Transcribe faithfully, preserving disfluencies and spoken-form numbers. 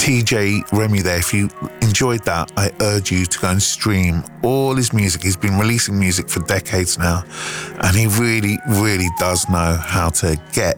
T J Remy there. If you enjoyed that, I urge you to go and stream all his music. He's been releasing music for decades now, and he really, really does know how to get